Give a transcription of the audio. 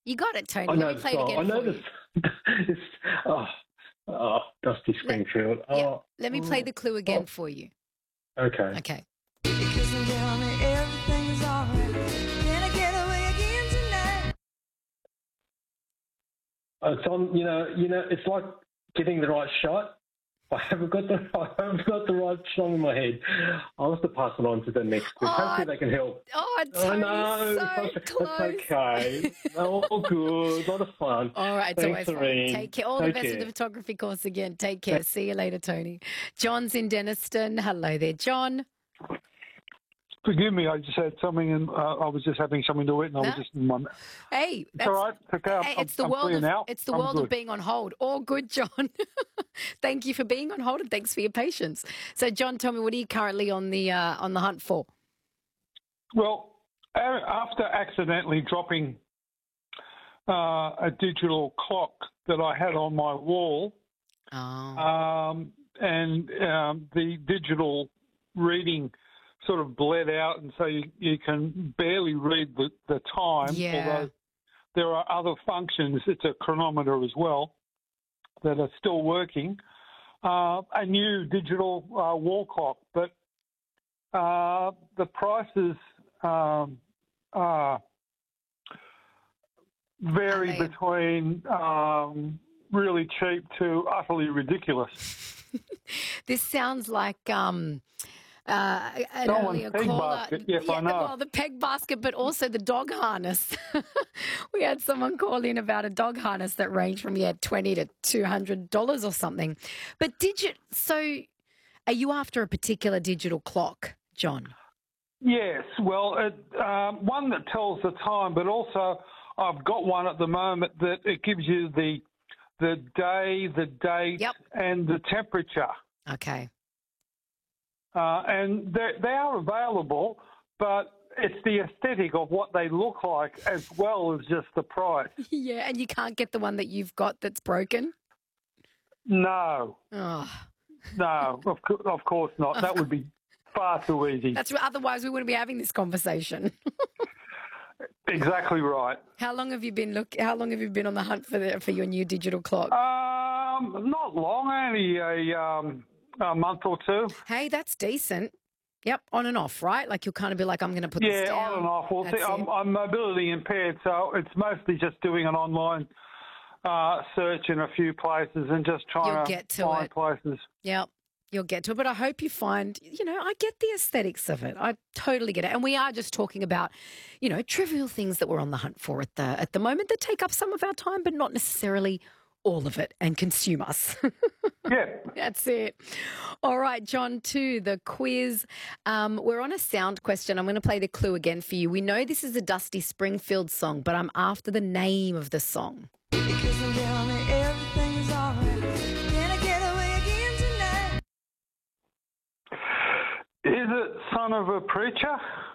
You got it, Tony. I Let know me the play it song. again I know for you. this. It's, Dusty Let, Springfield. yeah, let me play the clue again for you. Okay. Okay. Because you tell me everything's alright. Can I get away again tonight? It's on. It's like getting the right shot. I haven't got the right song in my head. I'll have to pass it on to the next group. Hopefully they can help. Oh, I Tony, know. so close. That's okay. All good. A lot of fun. All right, it's Thanks, always fun. Irene. Take care. All the best with the photography course again. Take care. See you later, Tony. John's in Denniston. Hello there, John. Forgive me, I just had something, and I was just having something to eat, and I was just in one. Hey, It's all right. It's okay. Hey, it's the I'm world clear of now. it's the I'm world good. of being on hold. All good, John. Thank you for being on hold, and thanks for your patience. So, John, tell me, what are you currently on the hunt for? Well, after accidentally dropping a digital clock that I had on my wall, and the digital reading sort of bled out, and so you can barely read the time, although there are other functions. It's a chronometer as well that are still working. A new digital wall clock, but the prices vary between really cheap to utterly ridiculous. This sounds like an earlier peg caller. Basket. Yes, I know. Well, the peg basket, but also the dog harness. We had someone call in about a dog harness that ranged from $20 to $200 or something. But so are you after a particular digital clock, John? Yes. Well, one that tells the time, but also I've got one at the moment that it gives you the day, the date, and the temperature. Okay. And they are available, but it's the aesthetic of what they look like as well as just the price. Yeah, and you can't get the one that you've got that's broken? No. Oh. No, of course not. That would be far too easy. Otherwise we wouldn't be having this conversation. Exactly right. How long have you been on the hunt for your new digital clock? Not long, only a month or two. Hey, that's decent. Yep, on and off, right? Like you'll kind of be like, I'm going to put this down. Yeah, on and off. Well, see, I'm mobility impaired, so it's mostly just doing an online search in a few places and just trying to find places. Yep. You'll get to it, but I hope you find, I get the aesthetics of it. I totally get it. And we are just talking about, trivial things that we're on the hunt for at the moment that take up some of our time, but not necessarily all of it and consume us. Yeah. That's it. All right, John, to the quiz. We're on a sound question. I'm going to play the clue again for you. We know this is a Dusty Springfield song, but I'm after the name of the song. Because you tell me everything's alright. Can I get away again tonight? Is it Son of a Preacher?